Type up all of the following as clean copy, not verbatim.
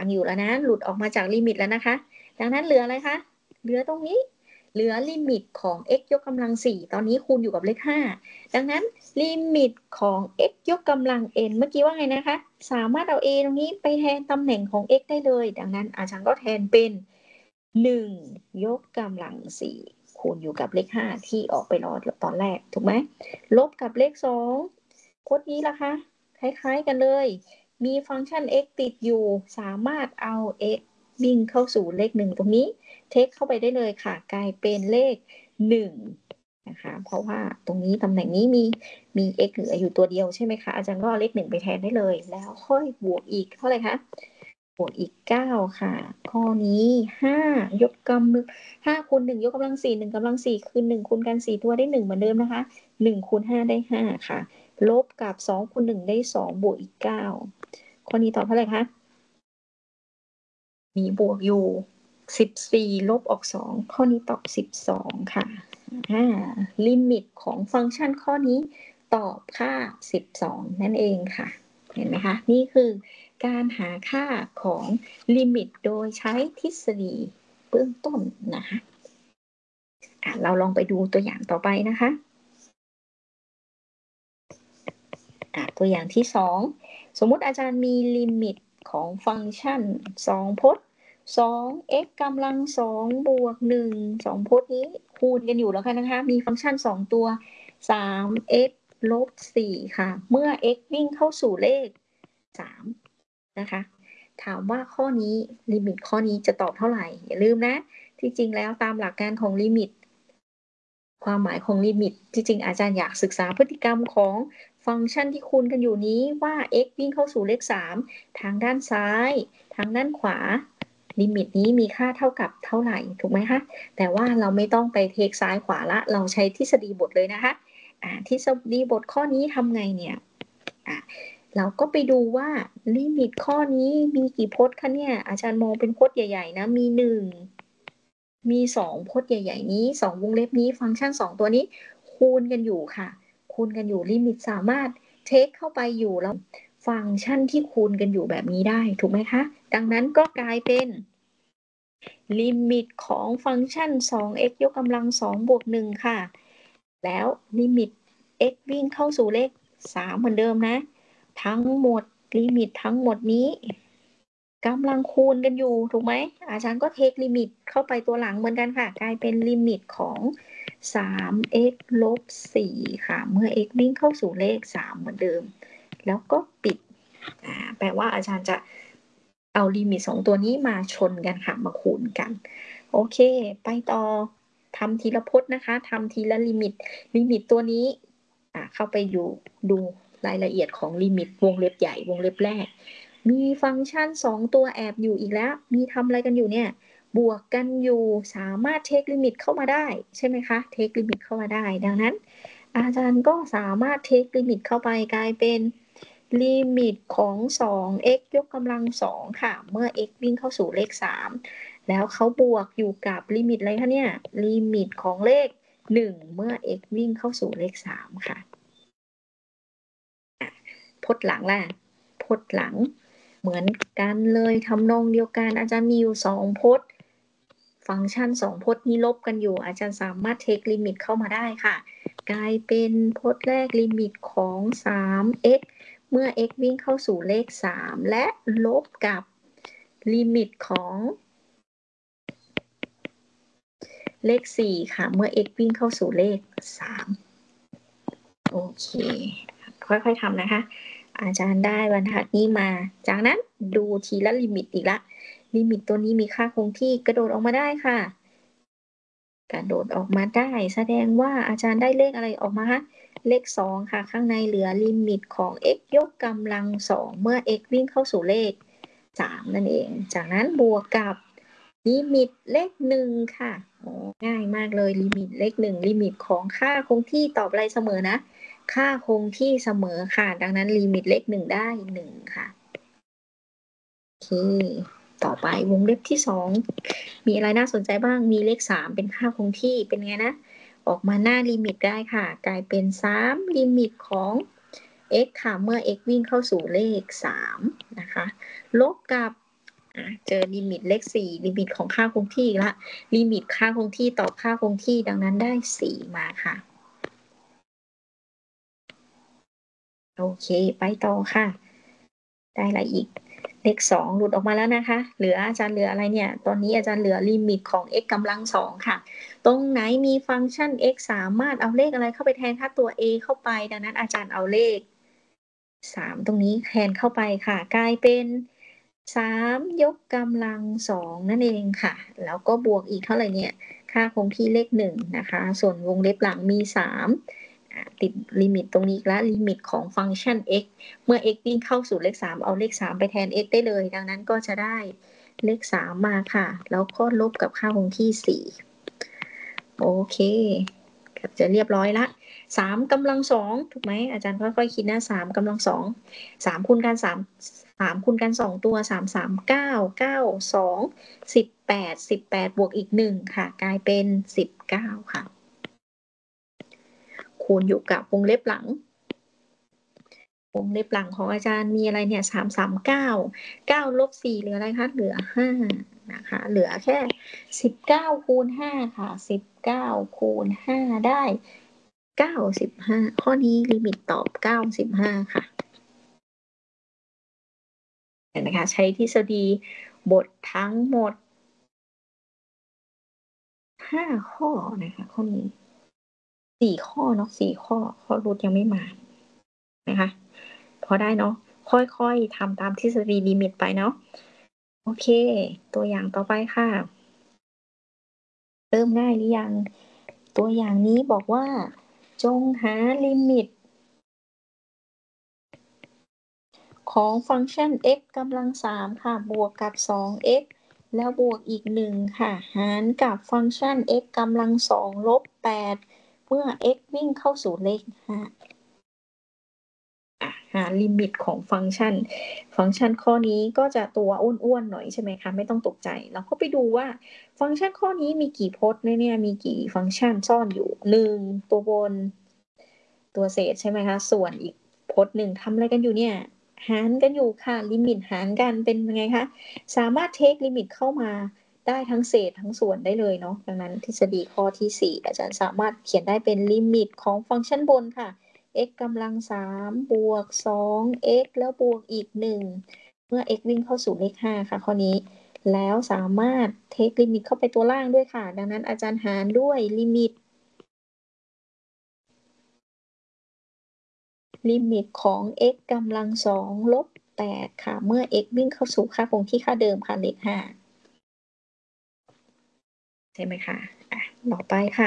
างอยู่แล้วนะหลุดออกมาจากลิมิตแล้วนะคะดังนั้นเหลืออะไรคะเหลือตรงนี้เหลือลิมิตของ x ยกกำลัง4ตอนนี้คูณอยู่กับเลข5ดังนั้นลิมิตของ x ยกกำลัง n เมื่อกี้ว่าไงนะคะสามารถเอา a ตรงนี้ไปแทนตำแหน่งของ x ได้เลยดังนั้นอาจารย์ก็แทนเป็น1ยกกำลัง4คูณอยู่กับเลข5ที่ออกไปรอตอนแรกถูกไหมลบกับเลข2พจน์นี้ล่ะคะคล้ายๆกันเลยมีฟังก์ชัน x ติดอยู่สามารถเอา x วิ่งเข้าสู่เลข1ตรงนี้เทคเข้าไปได้เลยค่ะกลายเป็นเลข1นะคะเพราะว่าตรงนี้ตำแหน่งนี้มี x เหลืออยู่ตัวเดียวใช่ไหมคะอาจารย์ก็เอาเลข1ไปแทนได้เลยแล้วค่อยบวกอีกเท่าไหร่คะบวกอีก9ค่ะข้อนี้5ยกกำลัง5คูณ1ยกกำลัง4 1กำลัง4คือ1คูณกัน4ตัวได้1เหมือนเดิมนะคะ1คูณ5ได้5ค่ะลบกับ2คูณ1ได้2บวกอีก9ข้อนี้ตอบเท่าไหร่คะมีบวกอยู่14ลบออก2ข้อนี้ตอบ12ค่ะลิมิตของฟังก์ชันข้อนี้ตอบค่า12นั่นเองค่ะเห็นไหมคะนี่คือการหาค่าของลิมิตโดยใช้ทฤษฎีเบื้องต้นนะคะเราลองไปดูตัวอย่างต่อไปนะคะตัวอย่างที่2สมมุติอาจารย์มีลิมิตของฟังก์ชัน2พจน์ 2x กำลัง2บวก1 2พจน์นี้คูณกันอยู่แล้วค่ะนะคะมีฟังก์ชัน2ตัว 3x ลบ4ค่ะเมื่อ x วิ่งเข้าสู่เลข3นะคะถามว่าข้อนี้ลิมิตข้อนี้จะตอบเท่าไหร่อย่าลืมนะที่จริงแล้วตามหลักการของลิมิตความหมายของลิมิตที่จริงอาจารย์อยากศึกษาพฤติกรรมของฟังก์ชันที่คูณกันอยู่นี้ว่า x วิ่งเข้าสู่เลข3ทางด้านซ้ายทางด้านขวาลิมิตนี้มีค่าเท่ากับเท่าไหร่ถูกไหมคะแต่ว่าเราไม่ต้องไปเทคซ้ายขวาละเราใช้ทฤษฎีบทเลยนะคะทฤษฎีบทข้อนี้ทำไงเนี่ยเราก็ไปดูว่าลิมิตข้อนี้มีกี่พจน์คะเนี่ยอาจารย์มองเป็นพจน์ใหญ่ๆนะมี1มี2พจน์ใหญ่ๆนี้2วงเล็บนี้ฟังก์ชัน2ตัวนี้คูณกันอยู่ค่ะคูณกันอยู่ลิมิตสามารถเทคเข้าไปอยู่แล้วฟังก์ชันที่คูณกันอยู่แบบนี้ได้ถูกไหมคะดังนั้นก็กลายเป็นลิมิตของฟังก์ชัน 2x ยกกำลัง2บวก1ค่ะแล้วลิมิต x วิ่งเข้าสู่เลข3เหมือนเดิมนะทั้งหมดลิมิตทั้งหมดนี้กำลังคูณกันอยู่ถูกไหมอาจารย์ก็เทคลิมิตเข้าไปตัวหลังเหมือนกันค่ะกลายเป็นลิมิตของ 3x ลบ4ค่ะเมื่อ x วิ่งเข้าสู่เลข3เหมือนเดิมแล้วก็ปิดแปลว่าอาจารย์จะเอาลิมิต2ตัวนี้มาชนกันค่ะมาคูณกันโอเคไปต่อทำทีละพจน์นะคะทำทีละลิมิตตัวนี้เข้าไปดูรายละเอียดของลิมิตวงเล็บใหญ่วงเล็บแรกมีฟังก์ชัน2ตัวแอบอยู่อีกแล้วมีทำอะไรกันอยู่เนี่ยบวกกันอยู่สามารถเทคลิมิตเข้ามาได้ใช่ไหมคะเทคลิมิตเข้ามาได้ดังนั้นอาจารย์ก็สามารถเทคลิมิตเข้าไปกลายเป็นลิมิตของ 2x ยกกำลัง2ค่ะเมื่อ x วิ่งเข้าสู่เลข3แล้วเขาบวกอยู่กับลิมิตอะไรคะเนี่ยลิมิตของเลข1เมื่อ x วิ่งเข้าสู่เลข3ค่ะพจน์หลังล่ะพจน์หลังเหมือนกันเลยทำนองเดียวกันอาจารย์มีอยู่2พจน์ฟังก์ชัน2พจน์นี้ลบกันอยู่อาจารย์สามารถเทคลิมิตเข้ามาได้ค่ะกลายเป็นพจน์แรกลิมิตของ 3x เมื่อ x วิ่งเข้าสู่เลข3และลบกับลิมิตของเลข4ค่ะเมื่อ x วิ่งเข้าสู่เลข3โอเคค่อยๆทำนะคะอาจารย์ได้บรรทัดนี้มาจากนั้นดูทีละลิมิตอีกละลิมิตตัวนี้มีค่าคงที่กระโดดออกมาได้ค่ะกระโดดออกมาได้แสดงว่าอาจารย์ได้เลขอะไรออกมาคะเลข2ค่ะข้างในเหลือลิมิตของ x ยกกำลัง2เมื่อ x วิ่งเข้าสู่เลข3นั่นเองจากนั้นบวกกับลิมิตเลข1ค่ะง่ายมากเลยลิมิตเลข1ลิมิตของค่าคงที่ตอบอะไรเสมอนะค่าคงที่เสมอค่ะดังนั้นลิมิตเลข1ได้1ค่ะโอเคต่อไปวงเล็บที่2มีอะไรน่าสนใจบ้างมีเลข3เป็นค่าคงที่เป็นไงนะออกมาหน้าลิมิตได้ค่ะกลายเป็น3ลิมิตของ x ค่ะเมื่อ x วิ่งเข้าสู่เลข3นะคะลบกับเจอลิมิตเลข4ลิมิตของค่าคงที่อีกแล้วลิมิตค่าคงที่ต่อค่าคงที่ดังนั้นได้4มาค่ะโอเคไปต่อค่ะได้อะไรอีกเลข2หลุดออกมาแล้วนะคะอาจารย์เหลืออะไรเนี่ยตอนนี้อาจารย์เหลือลิมิตของ x กำลัง2ค่ะตรงไหนมีฟังก์ชัน x สามารถเอาเลขอะไรเข้าไปแทนค่าตัว a เข้าไปดังนั้นอาจารย์เอาเลข3ตรงนี้แทนเข้าไปค่ะกลายเป็น3ยกกำลัง2นั่นเองค่ะแล้วก็บวกอีกเท่าไรเนี่ยค่าคงที่เลข1นะคะส่วนวงเล็บหลังมี3ติดลิมิตตรงนี้อีกแล้วลิมิตของฟังก์ชัน x เมื่อ x วิ่งเข้าสู่เลข3เอาเลข3ไปแทน x ได้เลยดังนั้นก็จะได้เลข3มาค่ะแล้วก็ลบกับค่าคงที่4โอเคเกือบจะเรียบร้อยแล้ว3กำลัง2ถูกไหมอาจารย์ค่อยๆคิดนะ3กำลัง2 3คูณกัน3คูณกัน2ตัว3 3 9 9 2 18 18บวกอีก1ค่ะกลายเป็น19ค่ะคูณอยู่กับวงเล็บหลังวงเล็บหลังของอาจารย์มีอะไรเนี่ย3 3 9 9ลบ4เหลืออะไรคะเหลือ5นะคะเหลือแค่19คูณ5ค่ะ19คูณ5ได้95ข้อนี้ลิมิตตอบ95ค่ะเห็นไหมคะใช้ทฤษฎีบททั้งหมด5ข้อนะคะข้อนี้4ข้อเนาะ4ข้อรูทยังไม่มานะคะพอได้เนาะค่อยๆทำตามทฤษฎีลิมิตไปเนาะโอเคตัวอย่างต่อไปค่ะเริ่มง่ายหรือยังตัวอย่างนี้บอกว่าจงหาลิมิตของฟังก์ชัน x กำลัง3ค่ะบวกกับ 2x แล้วบวกอีก1ค่ะหารกับฟังก์ชัน x กำลัง2ลบ8เมื่อ x วิ่งเข้าสู่เลข5หาลิมิตของฟังก์ชันข้อนี้ก็จะตัวอ้วนๆหน่อยใช่ไหมคะไม่ต้องตกใจเราก็ไปดูว่าฟังก์ชันข้อนี้มีกี่พจน์เนี่ยมีกี่ฟังก์ชันซ่อนอยู่1ตัวบนตัวเศษใช่ไหมคะส่วนอีกพจน์หนึ่งทำอะไรกันอยู่เนี่ยหารกันอยู่ค่ะลิมิตหารกันเป็นยังไงคะสามารถเทคลิมิตเข้ามาได้ทั้งเศษทั้งส่วนได้เลยเนาะดังนั้นทฤษฎีข้อที่4อาจารย์สามารถเขียนได้เป็นลิมิตของฟังก์ชันบนค่ะ x กำลัง3บวก 2x แล้วบวกอีก1เมื่อ x วิ่งเข้าสู่เลข5ค่ะข้อนี้แล้วสามารถเทคลิมิตเข้าไปตัวล่างด้วยค่ะดังนั้นอาจารย์หารด้วยลิมิตของ x กำลัง2ลบ8ค่ะเมื่อ x วิ่งเข้าสู่ค่าคงที่ค่าเดิมค่ะเลข5ใช่ไหมคะต่อไปค่ะ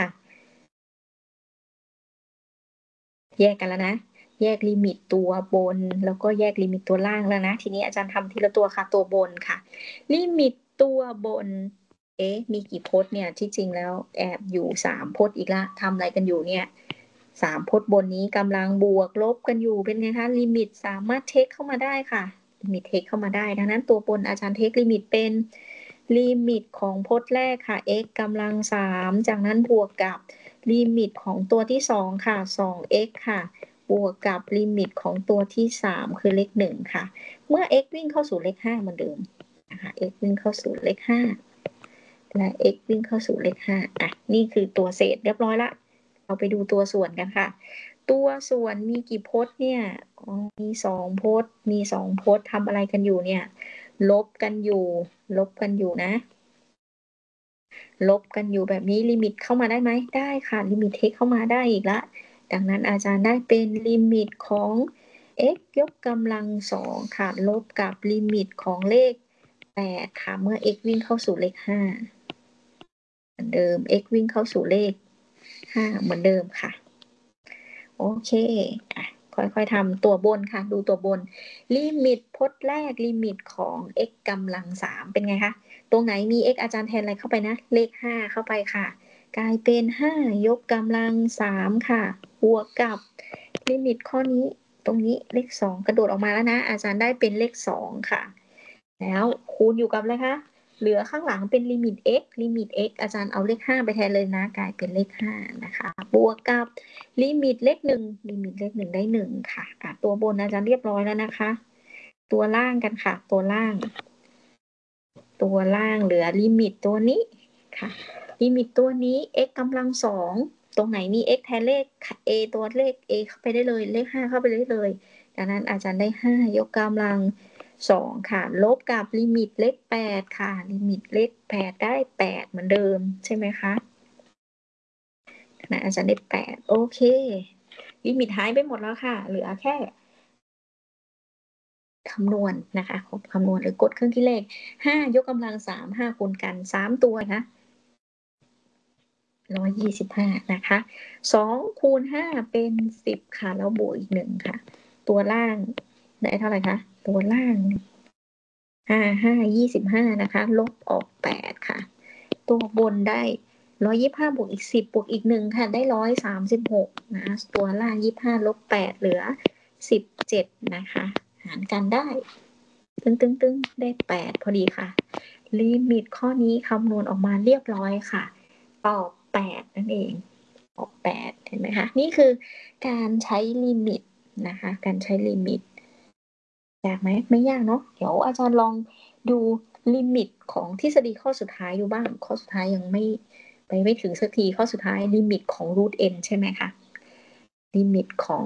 แยกกันแล้วนะแยกลิมิตตัวบนแล้วก็แยกลิมิตตัวล่างแล้วนะทีนี้อาจารย์ทำทีละตัวค่ะตัวบนค่ะลิมิตตัวบนมีกี่พจน์เนี่ยที่จริงแล้วแอบอยู่3พจน์อีกแล้วทำอะไรกันอยู่เนี่ย3พจน์บนนี้กำลังบวกลบกันอยู่เป็นไงคะลิมิตสามารถเทกเข้ามาได้ค่ะลิมิตเทกเข้ามาได้ดังนั้นตัวบนอาจารย์เทกลิมิตเป็นลิมิตของพจน์แรกค่ะ x กำลัง3จากนั้นบวกกับลิมิตของตัวที่2ค่ะ 2x ค่ะบวกกับลิมิตของตัวที่3คือเลข1ค่ะเมื่อ x วิ่งเข้าสู่เลข5เหมือนเดิมนะคะ x วิ่งเข้าสู่เลข5และ x วิ่งเข้าสู่เลข5นี่คือตัวเศษเรียบร้อยแล้วเราไปดูตัวส่วนกันค่ะตัวส่วนมีกี่พจน์เนี่ยมี2พจน์มี2พจน์ทำอะไรกันอยู่เนี่ยลบกันอยู่นะลบกันอยู่แบบนี้ลิมิตเข้ามาได้ไหมได้ค่ะลิมิตเทคเข้ามาได้อีกแล้วดังนั้นอาจารย์ได้เป็นลิมิตของ x ยกกำลัง2ค่ะลบกับลิมิตของเลข8ค่ะเมื่อ x วิ่งเข้าสู่เลข5เหมือนเดิม x วิ่งเข้าสู่เลข5เหมือนเดิมค่ะโอเคค่อยๆทำตัวบนค่ะดูตัวบนลิมิตพจน์แรกลิมิตของ x กำลัง3เป็นไงคะตรงไหนมี x อาจารย์แทนอะไรเข้าไปนะเลข5เข้าไปค่ะกลายเป็น5ยกกำลัง3ค่ะบวกกับลิมิตข้อนี้ตรงนี้เลข2กระโดดออกมาแล้วนะอาจารย์ได้เป็นเลข2ค่ะแล้วคูณอยู่กับอะไรคะเหลือข้างหลังเป็นลิมิต x อาจารย์เอาเลข5ไปแทนเลยนะกลายเป็นเลข5นะคะบวกกับลิมิตเลข1ได้1ค่ะตัวบนอาจารย์เรียบร้อยแล้วนะคะตัวล่างกันค่ะตัวล่างตัวล่างเหลือลิมิตตัวนี้ค่ะลิมิตตัวนี้ x กำลัง2ตรงไหนมี x แทนเลข a ตัวเลข a เข้าไปได้เลยเลข5เข้าไปได้เลยดังนั้นอาจารย์ได้5ยกกำลัง2ค่ะลบกับลิมิตเลข8ค่ะลิมิตเลข8ได้8เหมือนเดิมใช่ไหมคะนะอาจารย์ได้8โอเคลิมิตหายไปหมดแล้วค่ะเหลือแค่คำนวณนะคะคำนวณหรือกดเครื่องคิดเลข5ยกกำลัง3 5คูณกัน3ตัวนะ125นะคะ2คูณ5เป็น10ค่ะแล้วบวกอีก1ค่ะตัวล่างได้เท่าไหร่คะตัวล่าง25นะคะลบออก8ค่ะตัวบนได้125บวกอีก10บวกอีก1ค่ะได้136นะตัวล่าง25ลบ8เหลือ17นะคะหารกันได้ตึ้งได้8พอดีค่ะลิมิตข้อนี้คำนวณออกมาเรียบร้อยค่ะตอบ8นั่นเองตอบ8เห็นไหมคะนี่คือการใช้ลิมิตนะคะการใช้ลิมิตยากไหมไม่ยากเนาะเดี๋ยวอาจารย์ลองดูลิมิตของทฤษฎีข้อสุดท้ายดูบ้างข้อสุดท้ายยังไม่ถึงสักทีข้อสุดท้ายลิมิตของ root n ใช่ไหมคะลิมิตของ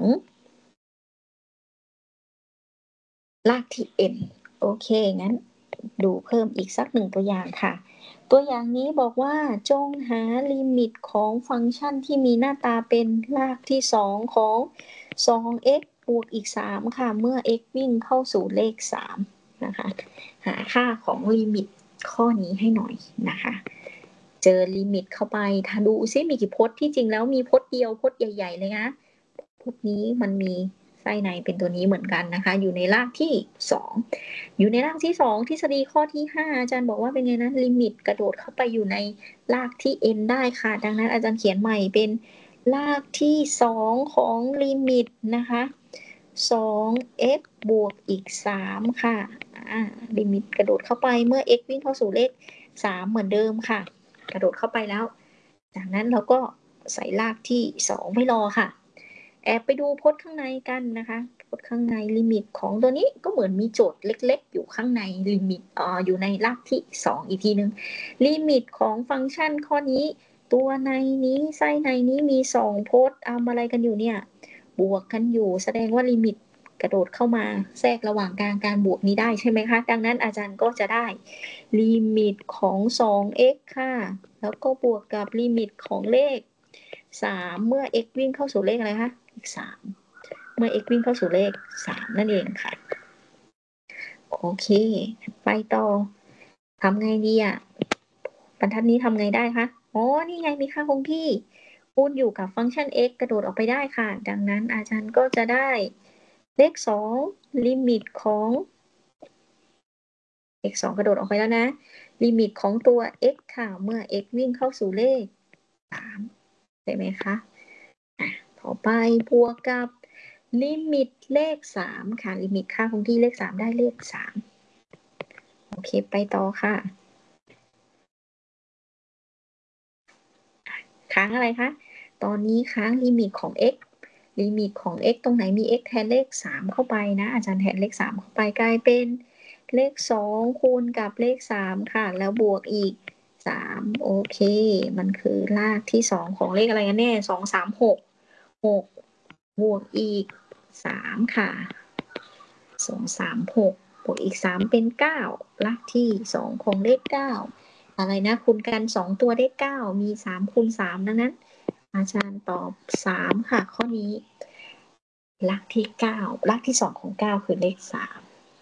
รากที่ n โอเคงั้นดูเพิ่มอีกสัก1ตัวอย่างค่ะตัวอย่างนี้บอกว่าจงหาลิมิตของฟังก์ชันที่มีหน้าตาเป็นรากที่2ของ 2x บวกอีก3ค่ะเมื่อ x วิ่งเข้าสู่เลข3นะคะหาค่าของลิมิตข้อนี้ให้หน่อยนะคะเจอลิมิตเข้าไปถ้าดูซิมีกี่พจน์ที่จริงแล้วมีพจน์เดียวพจน์ใหญ่ๆเลยนะพจน์นี้มันมีไส้ในเป็นตัวนี้เหมือนกันนะคะอยู่ในรากที่2อยู่ในรากที่2ทฤษฎีข้อที่5อาจารย์บอกว่าเป็นไงนะลิมิตกระโดดเข้าไปอยู่ในรากที่ n ได้ค่ะดังนั้นอาจารย์เขียนใหม่เป็นรากที่2ของลิมิตนะคะ 2x บวกอีก3ค่ะลิมิตกระโดดเข้าไปเมื่อ x วิ่งเข้าสู่เลข3เหมือนเดิมค่ะกระโดดเข้าไปแล้วจากนั้นเราก็ใส่รากที่2ไม่รอค่ะแอบไปดูพจน์ข้างในกันนะคะพจน์ข้างในลิมิตของตัวนี้ก็เหมือนมีโจทย์เล็กๆอยู่ข้างในลิมิตอยู่ในรากที่2อีกทีนึงลิมิตของฟังก์ชันข้อนี้ตัวในนี้ไส้ในนี้มี2พจน์เอาอะไรกันอยู่เนี่ยบวกกันอยู่แสดงว่าลิมิตกระโดดเข้ามาแทรกระหว่างการบวกนี้ได้ใช่ไหมคะดังนั้นอาจารย์ก็จะได้ลิมิตของ 2x ค่ะแล้วก็บวกกับลิมิตของเลข3เมื่อ x วิ่งเข้าสู่เลขอะไรคะเลข3เมื่อ x วิ่งเข้าสู่เลข3นั่นเองค่ะโอเคไปต่อทำไงดีอ่ะบรรทัดนี้ทำไงได้คะนี่ไงมีค่าคงที่คูณอยู่กับฟังก์ชัน x กระโดดออกไปได้ค่ะดังนั้นอาจารย์ก็จะได้เลข2ลิมิตของเลข2กระโดดออกไปแล้วนะลิมิตของตัว x ค่ะเมื่อ x วิ่งเข้าสู่เลข3ใช่ไหมคะต่อไปบวกกับลิมิตเลข3ค่ะลิมิตค่าคงที่เลข3ได้เลข3โอเคไปต่อค่ะค้างอะไรคะตอนนี้ค้างลิมิตของ x ลิมิตของ x ตรงไหนมี x แทนเลข3เข้าไปนะอาจารย์แทนเลข3เข้าไปกลายเป็นเลข2คูณกับเลข3ค่ะแล้วบวกอีก3โอเคมันคือรากที่2ของเลขอะไรกันแน่2 3 6 6บวกอีก3ค่ะ2 3 6บวกอีก3เป็น9รากที่2ของเลข9อะไรนะคูณกัน2ตัวได้9มี3คูณ3ดังนั้นอาจารย์ตอบ3ค่ะข้อนี้รากที่9รากที่2ของ9คือเลข3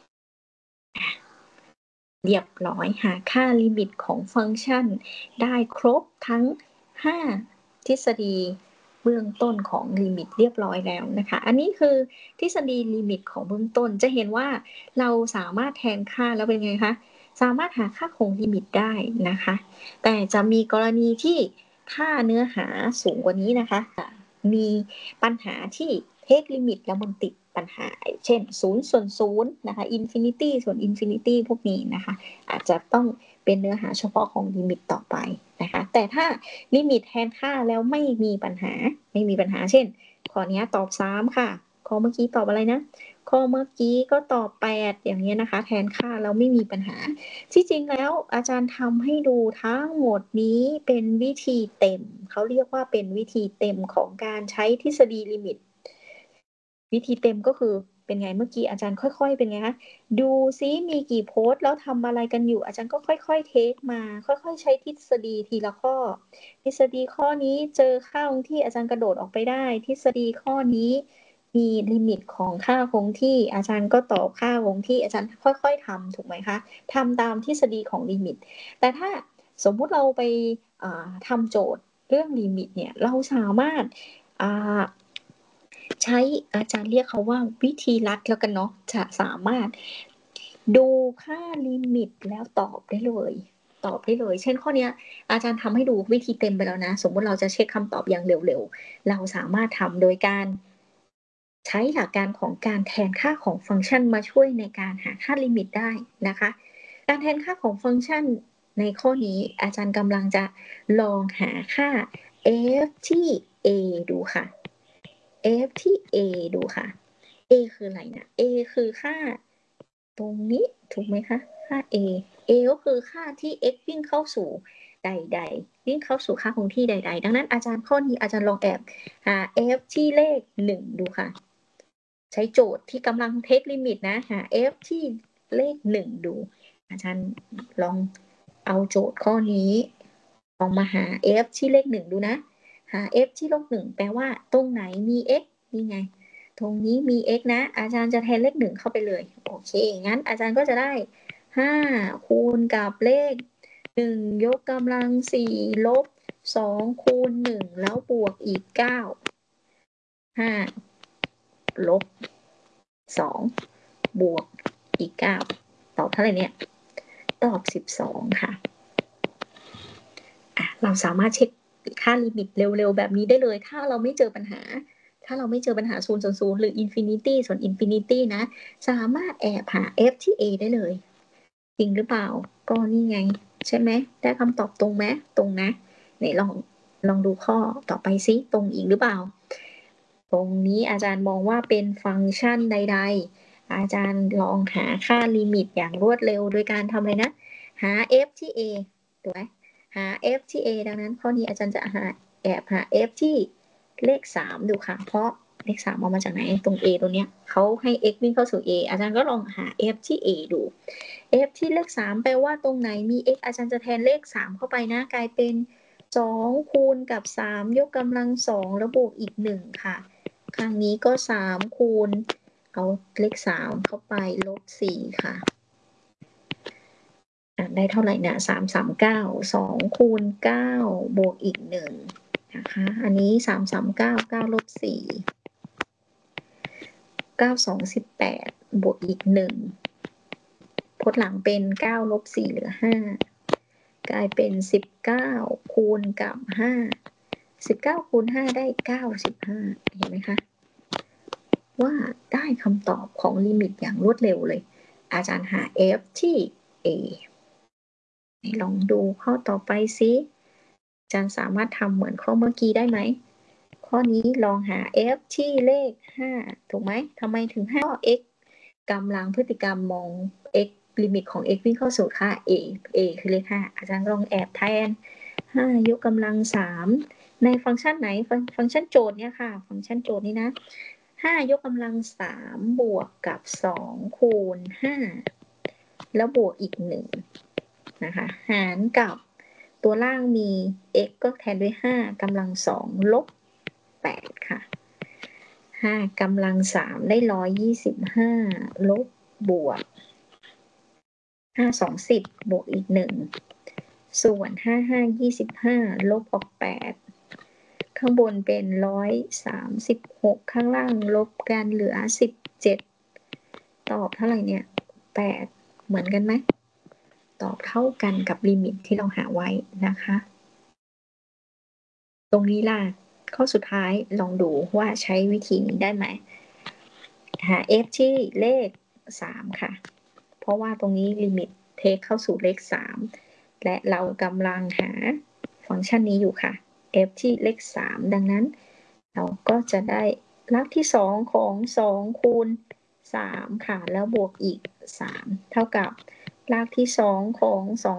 เรียบร้อยหาค่าลิมิตของฟังก์ชันได้ครบทั้ง5ทฤษฎีเบื้องต้นของลิมิตเรียบร้อยแล้วนะคะอันนี้คือทฤษฎีลิมิตของเบื้องต้นจะเห็นว่าเราสามารถแทนค่าแล้วเป็นไงคะสามารถหาค่าของลิมิตได้นะคะแต่จะมีกรณีที่ค่าเนื้อหาสูงกว่านี้นะคะมีปัญหาที่เทคลิมิตแล้วมันติดปัญหาเช่น0ส่วน0นะคะอินฟินิตี้ส่วนอินฟินิตี้พวกนี้นะคะอาจจะต้องเป็นเนื้อหาเฉพาะของลิมิตต่อไปนะคะแต่ถ้าลิมิตแทนค่าแล้วไม่มีปัญหาเช่นข้อนี้ตอบ3ค่ะข้อเมื่อกี้ตอบอะไรนะข้อเมื่อกี้ก็ตอบ8อย่างเงี้ยนะคะแทนค่าแล้วไม่มีปัญหาที่จริงแล้วอาจารย์ทำให้ดูทั้งหมดนี้เป็นวิธีเต็มเขาเรียกว่าเป็นวิธีเต็มของการใช้ทฤษฎีลิมิตวิธีเต็มก็คือเป็นไงเมื่อกี้อาจารย์ค่อยๆเป็นไงคะดูซิมีกี่โพสต์แล้วทำอะไรกันอยู่อาจารย์ก็ค่อยๆเทคมาค่อยๆใช้ทฤษฎีทีละข้อทฤษฎีข้อนี้เจอค่าคงที่อาจารย์กระโดดออกไปได้ทฤษฎีข้อนี้มีลิมิตของค่าคงที่อาจารย์ก็ตอบค่าคงที่อาจารย์ค่อยๆทำถูกไหมคะทำตามทฤษฎีของลิมิตแต่ถ้าสมมุติเราไปทำโจทย์เรื่องลิมิตเนี่ยเราสามารถใช้อาจารย์เรียกเขาว่าวิธีลัดแล้วกันเนาะจะสามารถดูค่าลิมิตแล้วตอบได้เลยเช่นข้อเนี้ยอาจารย์ทำให้ดูวิธีเต็มไปแล้วนะสมมุติเราจะเช็คคำตอบอย่างเร็วๆเราสามารถทำโดยการใช้หลักการของการแทนค่าของฟังก์ชันมาช่วยในการหาค่าลิมิตได้นะคะการแทนค่าของฟังก์ชันในข้อนี้อาจารย์กำลังจะลองหาค่า f ที่ a ดูค่ะ f ที่ a ดูค่ะ a คืออะไรนะ a คือค่าตรงนี้ถูกไหมคะค่า a ก็คือค่าที่ x วิ่งเข้าสู่ใดๆวิ่งเข้าสู่ค่าคงที่ใดๆดังนั้นอาจารย์ข้อนี้อาจารย์ลองแอบหา f ที่เลข1ดูค่ะใช้โจทย์ที่กำลังเทคลิมิตนะหา f ที่เลข1ดูอาจารย์ลองเอาโจทย์ข้อนี้ลองมาหา f ที่เลข1ดูนะหา f ที่ลบ1แปลว่าตรงไหนมี x นี่ไงตรงนี้มี x นะอาจารย์จะแทนเลข1เข้าไปเลยโอเคงั้นอาจารย์ก็จะได้5คูณกับเลข1ยกกำลัง4ลบ2คูณ1แล้วบวกอีก9 5ลบ2บวกอีก9ตอบเท่าไหร่เนี่ยตอบ12ค่ะเราสามารถเช็คค่าลิมิตเร็วๆแบบนี้ได้เลยถ้าเราไม่เจอปัญหา0 ส่วน 0หรือ infinity ส่วน infinity นะสามารถแอบหา f ที่ a ได้เลยจริงหรือเปล่าก็นี่ไงใช่ไหมได้คำตอบตรงไหมตรงนะไหนลองดูข้อต่อไปซิตรงอีกหรือเปล่าตรงนี้อาจารย์มองว่าเป็นฟังก์ชันใดๆอาจารย์ลองหาค่าลิมิตอย่างรวดเร็วโดยการทำอะไรนะหา f ที่ a ถูกไหมหา f ที่ a ดังนั้นข้อนี้อาจารย์จะแอบหา f ที่เลข3ดูค่ะเพราะเลข3เอามาจากไหนตรง a ตรงเนี้ยเขาให้ x วิ่งเข้าสู่ a อาจารย์ก็ลองหา f ที่ a ดู f ที่เลข3แปลว่าตรงไหนมี x อาจารย์จะแทนเลข3เข้าไปนะกลายเป็น2คูณกับ3ยกกำลัง2แล้วบวกอีก1ค่ะครั้งนี้ก็3คูณเอาเลข3เข้าไปลบ4ค่ะได้เท่าไหร่เนี่ย339 2คูณ9บวกอีก1นะคะอันนี้339 9ลบ4 9 2 18บวกอีก1พจน์หลังเป็น9ลบ4เหลือ5กลายเป็น19คูณกับ5 19คูณ5ได้95เห็นไหมคะว่าได้คำตอบของลิมิตอย่างรวดเร็วเลยอาจารย์หา f ที่ a ลองดูข้อต่อไปซิอาจารย์สามารถทำเหมือนข้อเมื่อกี้ได้ไหมข้อนี้ลองหา f ที่เลข5ถูกไหมทำไมถึงให้ x กำลังพฤติกรรมมอง x ลิมิตของ x วิ่งเข้าสู่ค่า a คือเลข5อาจารย์ลองแอบแทน5ยกกำลัง3ในฟังก์ชันไหนฟังก์ชันโจทย์เนี่ยค่ะฟังก์ชันโจทย์นี้นะ5ยกกำลัง3บวกกับ2คูณ5แล้วบวกอีก1นะคะหารกับตัวล่างมี x ก็แทนด้วย5กำลัง2ลบ8ค่ะ5กำลัง3ได้125ลบบวก5 2 10บวกอีก1ส่วน5 5 25ลบออก8ข้างบนเป็น136ข้างล่างลบกันเหลือ17ตอบเท่าไหร่เนี่ย8เหมือนกันไหมตอบเท่ากันกับลิมิตที่เราหาไว้นะคะตรงนี้ล่ะข้อสุดท้ายลองดูว่าใช้วิธีนี้ได้ไหมหา f ที่เลข3ค่ะเพราะว่าตรงนี้ลิมิตเทคเข้าสู่เลข3และเรากำลังหาฟังก์ชันนี้อยู่ค่ะ f ที่เลข3ดังนั้นเราก็จะได้รากที่2ของ2คูณ 3ค่ะแล้วบวกอีก3เท่ากับรากที่2ของ2